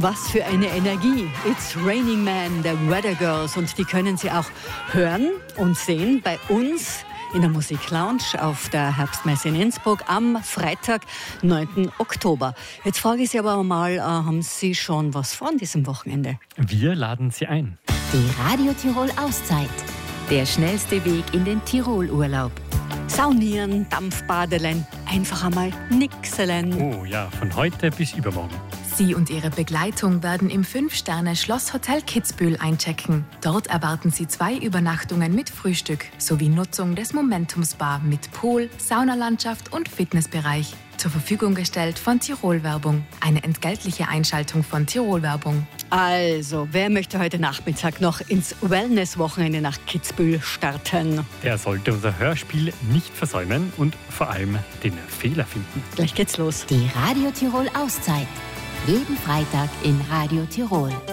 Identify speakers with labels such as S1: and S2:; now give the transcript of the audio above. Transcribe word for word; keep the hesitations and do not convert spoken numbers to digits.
S1: Was für eine Energie. It's Raining Man, der Weather Girls. Und die können Sie auch hören und sehen bei uns in der Musiklounge auf der Herbstmesse in Innsbruck am Freitag, neunten Oktober. Jetzt frage ich Sie aber mal, haben Sie schon was vor an diesem Wochenende?
S2: Wir laden Sie ein.
S3: Die Radio Tirol Auszeit. Der schnellste Weg in den Tirolurlaub.
S1: Saunieren, Dampfbadelein, einfach einmal nixelen.
S2: Oh ja, von heute bis übermorgen.
S4: Sie und Ihre Begleitung werden im Fünf-Sterne-Schlosshotel Kitzbühel einchecken. Dort erwarten Sie zwei Übernachtungen mit Frühstück sowie Nutzung des Momentum-Spa mit Pool, Saunalandschaft und Fitnessbereich. Zur Verfügung gestellt von Tirol-Werbung. Eine entgeltliche Einschaltung von Tirol-Werbung.
S1: Also, wer möchte heute Nachmittag noch ins Wellness-Wochenende nach Kitzbühel starten?
S2: Der sollte unser Hörspiel nicht versäumen und vor allem den Fehler finden.
S1: Gleich geht's los.
S3: Die Radio Tirol Auszeit. Jeden Freitag in Radio Tirol.